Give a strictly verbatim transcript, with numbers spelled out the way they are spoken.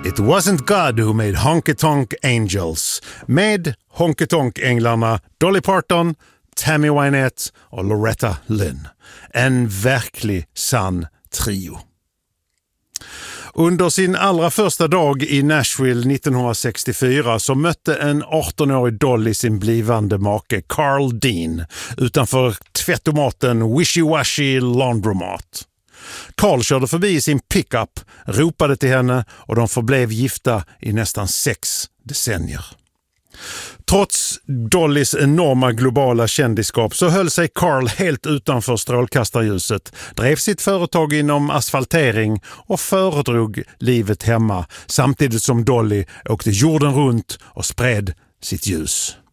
It wasn't God who made Honky Tonk Angels, med Honky Tonk-änglarna Dolly Parton, Tammy Wynette och Loretta Lynn. En verklig sann trio. Under sin allra första dag i Nashville nittonhundrasextiofyra så mötte en arton-årig Dolly sin blivande make Carl Dean utanför tvättomaten Wishy Washy Laundromat. Carl körde förbi sin pickup, ropade till henne och de förblev gifta i nästan sex decennier. Trots Dollys enorma globala kändisskap så höll sig Carl helt utanför strålkastarljuset, drev sitt företag inom asfaltering och föredrog livet hemma samtidigt som Dolly åkte jorden runt och spred sitt ljus.